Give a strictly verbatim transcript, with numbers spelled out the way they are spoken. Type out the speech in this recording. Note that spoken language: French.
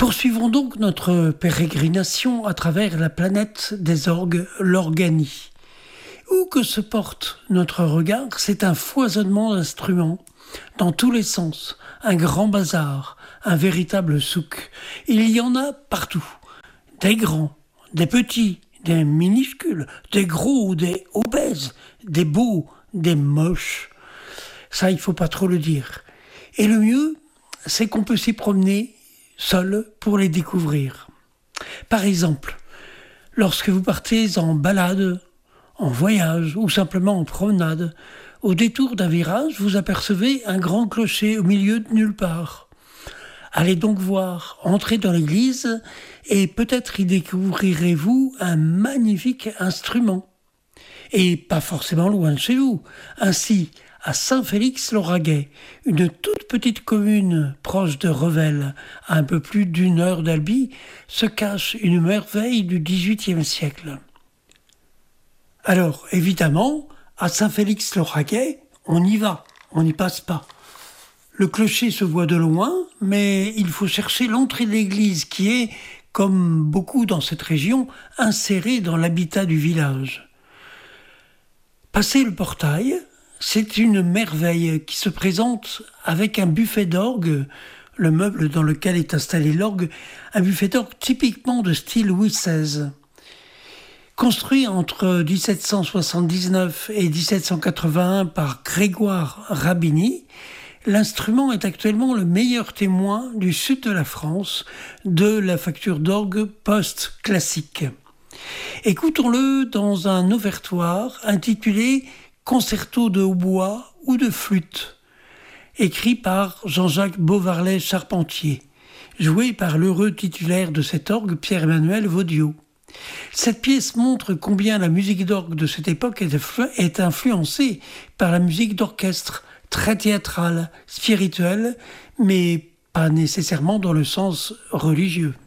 Poursuivons donc notre pérégrination à travers la planète des orgues, l'Organie. Où que se porte notre regard, c'est un foisonnement d'instruments, dans tous les sens, un grand bazar, un véritable souk. Il y en a partout, des grands, des petits, des minuscules, des gros ou des obèses, des beaux, des moches. Ça, il faut pas trop le dire. Et le mieux, c'est qu'on peut s'y promener seul pour les découvrir. Par exemple, lorsque vous partez en balade, en voyage ou simplement en promenade, au détour d'un virage, vous apercevez un grand clocher au milieu de nulle part. Allez donc voir, entrez dans l'église et peut-être y découvrirez-vous un magnifique instrument. Et pas forcément loin de chez vous. Ainsi, à Saint-Félix-Lauragais, une toute petite commune proche de Revel, à un peu plus d'une heure d'Albi, se cache une merveille du dix-huitième siècle. Alors, évidemment, à Saint-Félix-Lauragais, on y va, on n'y passe pas. Le clocher se voit de loin, mais il faut chercher l'entrée de l'église qui est, comme beaucoup dans cette région, insérée dans l'habitat du village. Passer le portail, c'est une merveille qui se présente avec un buffet d'orgue, le meuble dans lequel est installé l'orgue, un buffet d'orgue typiquement de style Louis seize. Construit entre dix-sept cent soixante-dix-neuf et dix-sept cent quatre-vingt-un par Grégoire Rabini, l'instrument est actuellement le meilleur témoin du sud de la France de la facture d'orgue post-classique. Écoutons-le dans un offertoire intitulé « Concerto de hautbois ou de flûte », écrit par Jean-Jacques Beauvarlet-Charpentier, joué par l'heureux titulaire de cet orgue, Pierre-Emmanuel Vaudiot. Cette pièce montre combien la musique d'orgue de cette époque est influencée par la musique d'orchestre, très théâtrale, spirituelle, mais pas nécessairement dans le sens religieux.